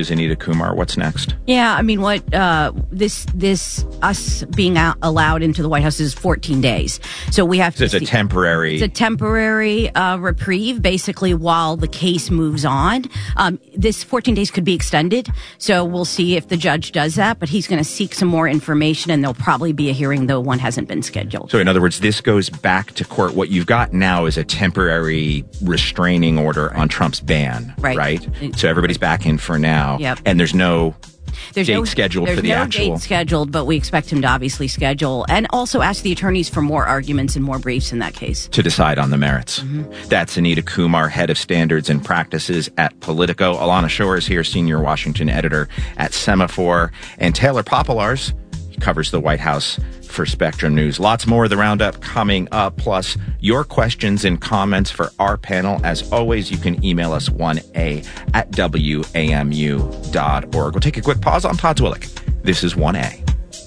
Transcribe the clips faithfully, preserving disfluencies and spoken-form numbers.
News, Anita Kumar. What's next? Yeah, I mean, what uh, this this us being out, allowed into the White House is fourteen days. So we have so to. It's see, a temporary. It's a temporary uh, reprieve, basically, while the case moves on. Um, this fourteen days could be extended, so we'll see if the judge does that. But he's going to seek some more information, and there'll probably be a hearing, though one hasn't been scheduled. So, in other words, this goes back to court. What you've got now is a temporary restraining order right. on Trump's ban, right? Right. So everybody's back in for now, yep. and there's no. There's date no scheduled there's for the no actual. Date scheduled, but we expect him to obviously schedule and also ask the attorneys for more arguments and more briefs in that case to decide on the merits. Mm-hmm. That's Anita Kumar, head of standards and practices at Politico. Alana Shore is here, senior Washington editor at Semaphore, and Taylor Popolars covers the White House for Spectrum News. Lots more of the roundup coming up, plus your questions and comments for our panel. As always, you can email us one A at W A M U dot org. We'll take a quick pause. I'm Todd Zwillich. This is one A.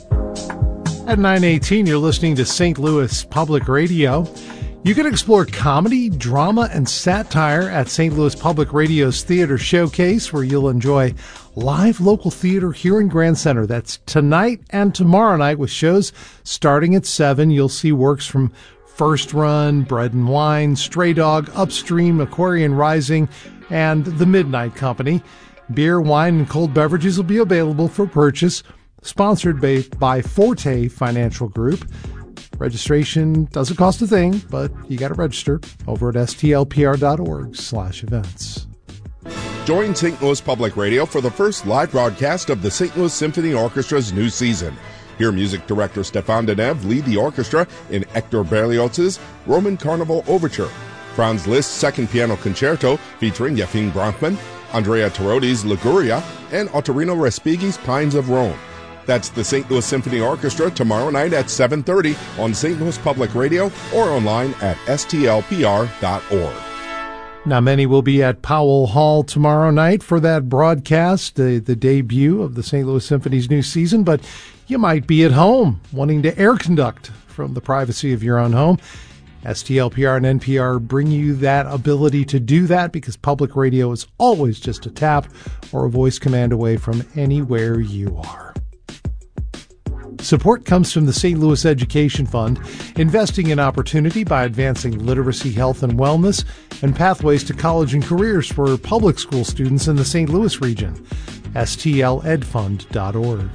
At nine eighteen, you're listening to Saint Louis Public Radio. You can explore comedy, drama, and satire at Saint Louis Public Radio's Theater Showcase, where you'll enjoy live local theater here in Grand Center. That's tonight and tomorrow night with shows starting at seven. You'll see works from First Run, Bread and Wine, Stray Dog, Upstream, Aquarian Rising, and The Midnight Company. Beer, wine, and cold beverages will be available for purchase. Sponsored by, by Forte Financial Group. Registration doesn't cost a thing, but you got to register over at stlpr.org slash events. Join Saint Louis Public Radio for the first live broadcast of the Saint Louis Symphony Orchestra's new season. Hear music director Stefan Denev lead the orchestra in Hector Berlioz's Roman Carnival Overture, Franz Liszt's Second Piano Concerto featuring Yefim Bronfman, Andrea Tarotti's Liguria, and Ottorino Respighi's Pines of Rome. That's the Saint Louis Symphony Orchestra tomorrow night at seven thirty on Saint Louis Public Radio or online at S T L P R dot org. Now, many will be at Powell Hall tomorrow night for that broadcast, the, the debut of the Saint Louis Symphony's new season, but you might be at home wanting to air conduct from the privacy of your own home. S T L P R and N P R bring you that ability to do that because public radio is always just a tap or a voice command away from anywhere you are. Support comes from the Saint Louis Education Fund, investing in opportunity by advancing literacy, health, and wellness, and pathways to college and careers for public school students in the Saint Louis region. S T L ed fund dot org.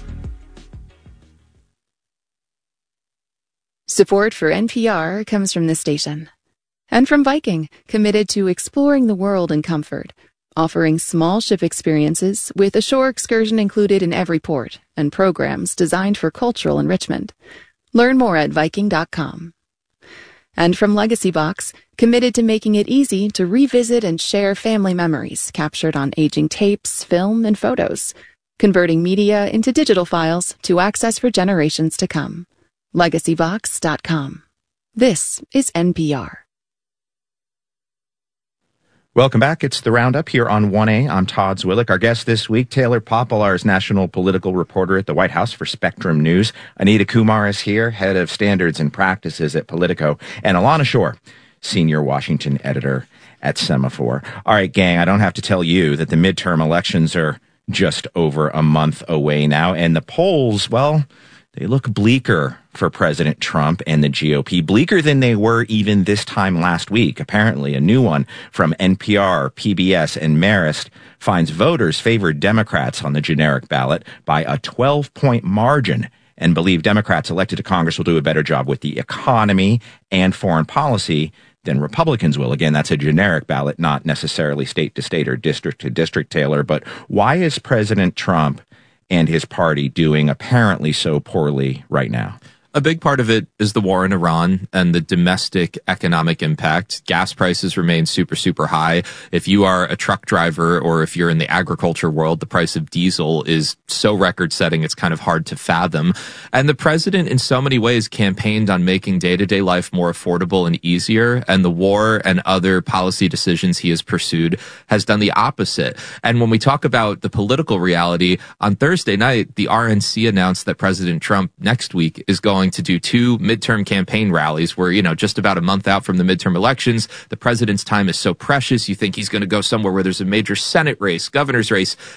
Support for N P R comes from this station. And from Viking, committed to exploring the world in comfort, offering small ship experiences with a shore excursion included in every port and programs designed for cultural enrichment. Learn more at Viking dot com. And from Legacy Box, committed to making it easy to revisit and share family memories captured on aging tapes, film, and photos, converting media into digital files to access for generations to come. Legacy Box dot com. This is N P R. Welcome back. It's the Roundup here on one A. I'm Todd Zwillich. Our guest this week, Taylor Popolars, national political reporter at the White House for Spectrum News. Anita Kumar is here, head of standards and practices at Politico. And Alana Shore, senior Washington editor at Semaphore. All right, gang, I don't have to tell you that the midterm elections are just over a month away now. And the polls, well, they look bleaker for President Trump and the G O P, bleaker than they were even this time last week. Apparently, a new one from N P R, P B S, and Marist finds voters favored Democrats on the generic ballot by a twelve-point margin and believe Democrats elected to Congress will do a better job with the economy and foreign policy than Republicans will. Again, that's a generic ballot, not necessarily state to state or district to district, Taylor. But why is President Trump and his party doing apparently so poorly right now? A big part of it is the war in Iran and the domestic economic impact. Gas prices remain super, super high. If you are a truck driver or if you're in the agriculture world, the price of diesel is so record-setting it's kind of hard to fathom. And the president, in so many ways, campaigned on making day-to-day life more affordable and easier, and the war and other policy decisions he has pursued has done the opposite. And when we talk about the political reality, on Thursday night, the R N C announced that President Trump next week is going to do two midterm campaign rallies where, you know, just about a month out from the midterm elections, the president's time is so precious. You think he's going to go somewhere where there's a major Senate race, governor's race.